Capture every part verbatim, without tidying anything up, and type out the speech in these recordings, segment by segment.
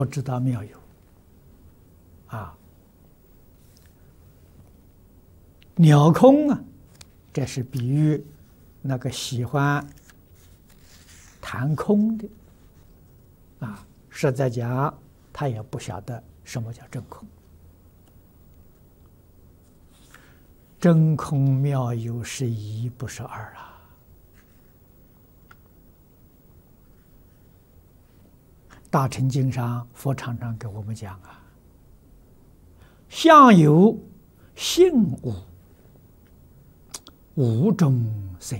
我知道妙有啊，鸟空啊，这是比喻那个喜欢谈空的啊，实在讲他也不晓得什么叫真空。真空妙有是一，不是二啊。大乘经上，佛常常给我们讲啊，相由性无，无中生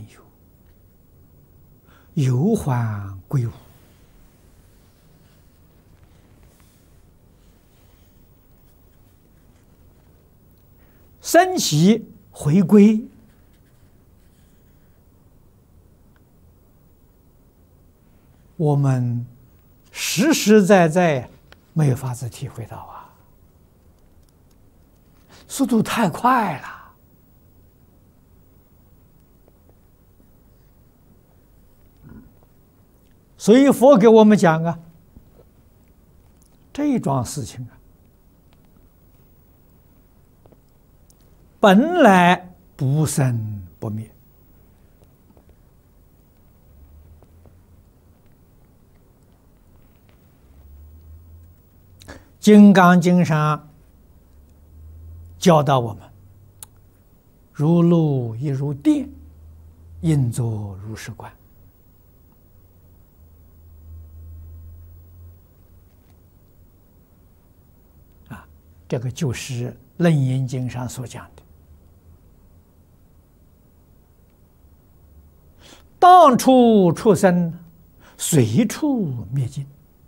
有，有还归无。生起回归，我们实实在在没有法子体会到啊，速度太快了。所以佛给我们讲啊，这一桩事情啊，本来不生不灭。《金刚经》上教导我们：如露亦如电，应作如是观。啊，这个就是《楞严经》上所讲的。当处出生，随处灭尽。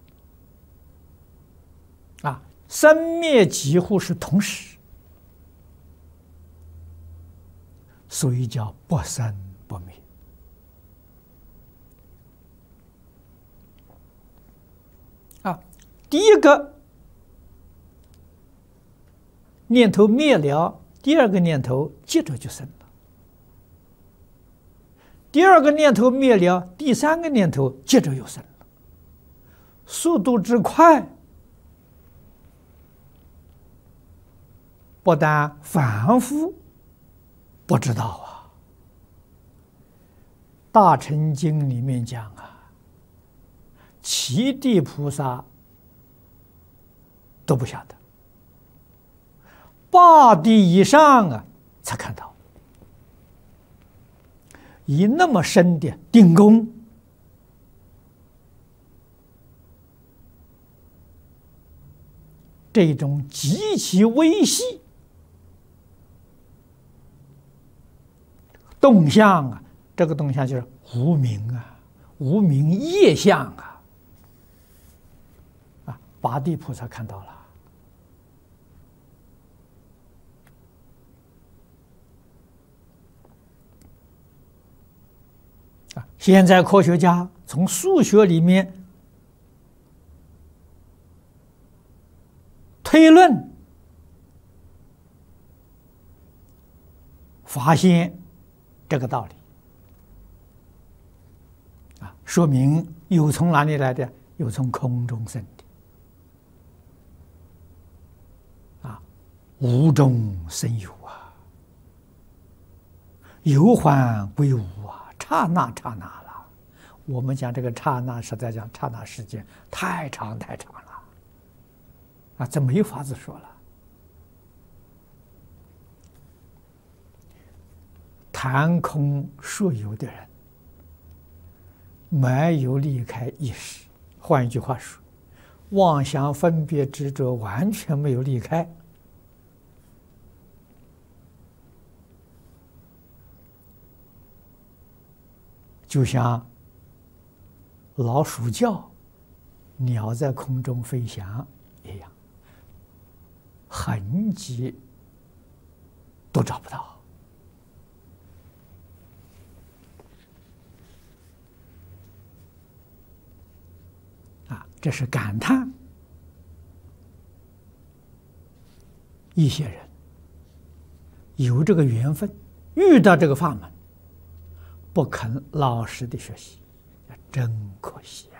啊，生灭几乎是同时，所以叫不生不灭。啊，第一个念头灭了，第二个念头接着就生了；第二个念头灭了，第三个念头接着又生了，速度之快。不但凡夫不知道啊，《大乘经》里面讲啊，七地菩萨都不晓得，八地以上啊才看到，以那么深的定功，这种极其微细动向啊，这个动向就是无明啊，无明业相啊，啊，八地菩萨看到了。啊，现在科学家从数学里面推论，发现这个道理啊，说明有从哪里来的？有从空中生的啊，无中生有啊，有还归无啊，刹那刹那了。我们讲这个刹那，实在讲刹那时间太长太长了啊，这没法子说了。谈空说有的人没有离开意识，换一句话说，妄想分别执着完全没有离开，就像老鼠叫，鸟在空中飞翔一样，痕迹都找不到。这是感叹一些人有这个缘分，遇到这个法门，不肯老实的学习，真可惜。